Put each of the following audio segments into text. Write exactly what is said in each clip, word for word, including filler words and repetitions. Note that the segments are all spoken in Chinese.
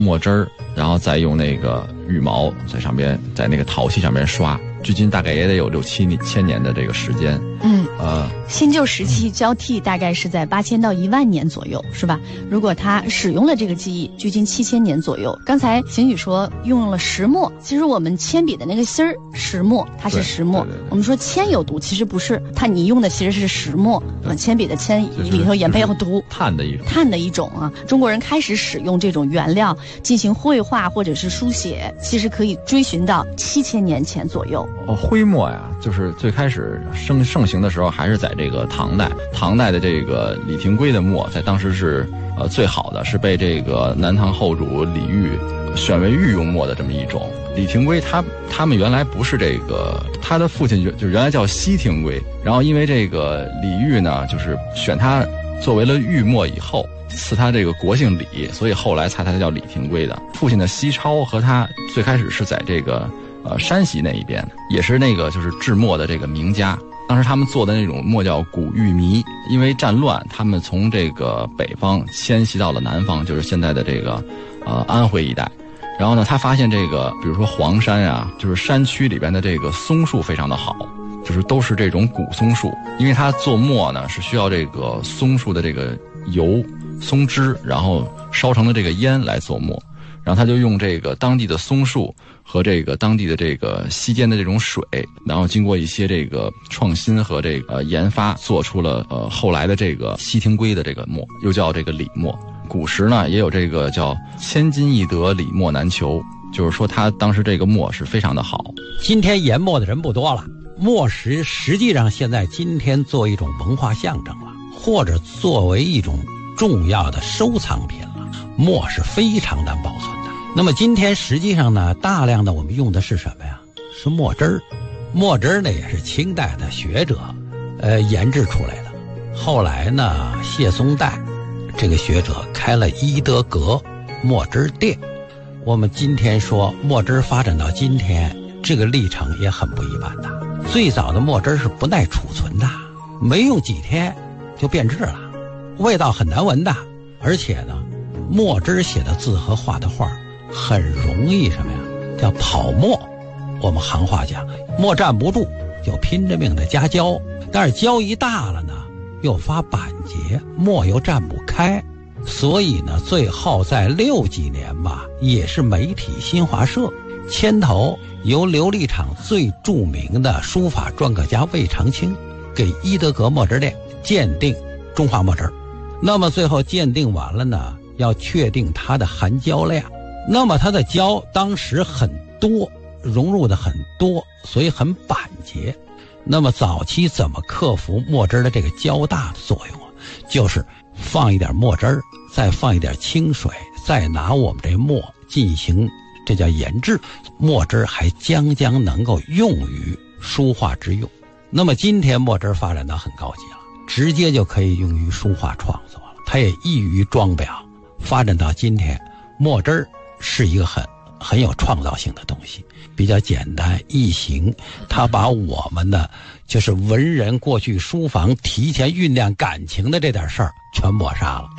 墨汁儿，然后再用那个羽毛在上边，在那个陶器上面刷。距今大概也得有六七千年的这个时间。 嗯， 呃， 新旧时期交替大概是在八千到一万年左右，是吧？如果它使用了这个技艺，距今七千年左右。刚才邢宇说用了石墨，其实我们铅笔的那个芯儿石墨，它是石墨。 对对对对， 我们说铅有毒，其实不是，它你用的其实是石墨啊，铅笔的铅里头也没有毒， 碳的一种， 碳的一种啊。中国人开始使用这种原料进行绘画或者是书写，其实可以追寻到七千年前左右。 哦，徽墨呀，就是最开始盛盛行的时候，还是在这个唐代。唐代的这个李廷圭的墨，在当时是呃最好的，是被这个南唐后主李煜选为御用墨的这么一种。李廷圭他他们原来不是这个，他的父亲就就原来叫西廷圭，然后因为这个李煜呢，就是选他作为了御墨以后，赐他这个国姓李，所以后来才他叫李廷圭的。父亲的西超和他最开始是在这个呃山西那一边，也是那个就是制墨的这个名家。当时他们做的那种墨叫古玉糜，因为战乱，他们从这个北方迁徙到了南方，就是现在的这个呃安徽一带。然后呢，他发现这个，比如说黄山啊，就是山区里边的这个松树非常的好，就是都是这种古松树，因为他做墨呢是需要这个松树的这个油、松枝，然后烧成的这个烟来做墨。然后他就用这个当地的松树和这个当地的这个溪间的这种水，然后经过一些这个创新和这个、呃、研发，做出了呃后来的这个西廷圭的这个墨，又叫这个李墨。古时呢也有这个叫千金易得，李墨难求，就是说他当时这个墨是非常的好。 今天研墨的人不多了，墨石实际上现在今天作为一种文化象征了，或者作为一种重要的收藏品了。墨是非常难保存的。那么今天实际上呢，大量的我们用的是什么呀？是墨汁儿。墨汁儿呢也是清代的学者呃研制出来的。后来呢，谢松代这个学者开了伊德格墨汁店。我们今天说墨汁发展到今天，这个历程也很不一般的。最早的墨汁是不耐储存的，没用几天就变质了，味道很难闻的。而且呢，墨汁写的字和画的画很容易什么呀？叫跑墨。我们行话讲，墨站不住，就拼着命的加胶。但是胶一大了呢，又发板结，墨又站不开。所以呢，最后在六几年吧，也是媒体新华社牵头，由琉璃厂最著名的书法篆刻家魏长青给伊德格墨汁店鉴定中华墨汁。那么最后鉴定完了呢，要确定它的含胶量。那么它的胶当时很多，融入的很多，所以很板结。那么早期怎么克服墨汁的这个胶大的作用啊？就是放一点墨汁儿，再放一点清水，再拿我们这墨进行，这叫研制，墨汁还将将能够用于书画之用。那么今天墨汁发展到很高级了，直接就可以用于书画创作了，它也易于装裱。发展到今天，墨汁是一个很很有创造性的东西，比较简单易行，它把我们的就是文人过去书房提前酝酿感情的这点事儿全抹杀了。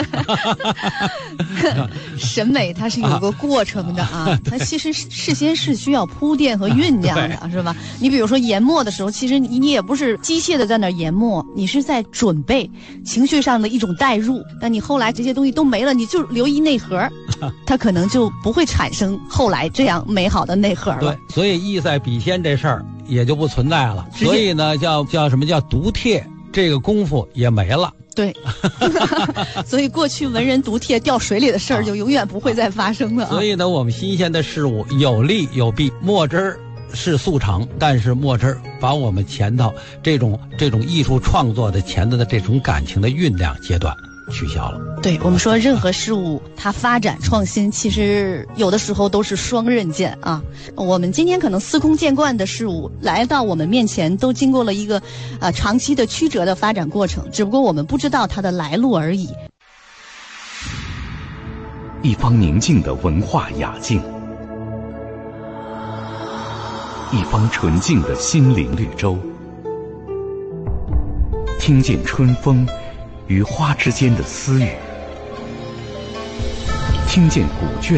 审美它是有个过程的啊，它其实事先是需要铺垫和酝酿的，是吧？你比如说研墨的时候，其实你你也不是机械的在那儿研墨，你是在准备情绪上的一种代入。但你后来这些东西都没了，你就留一内核，它可能就不会产生后来这样美好的内核了。 对，所以意在笔仙这事儿也就不存在了。所以呢，叫叫什么叫读帖，这个功夫也没了。 对，所以过去文人读帖掉水里的事儿就永远不会再发生了、啊。 所以呢，我们新鲜的事物有利有弊。墨汁儿是速成，但是墨汁儿把我们前头这种这种艺术创作的前头的这种感情的酝酿阶段取消了。 对，我们说任何事物它发展创新，其实有的时候都是双刃剑啊。我们今天可能司空见惯的事物来到我们面前，都经过了一个呃长期的曲折的发展过程，只不过我们不知道它的来路而已。 一方宁静的文化雅境，一方纯净的心灵绿洲，听见春风与花之间的私语， 听见古卷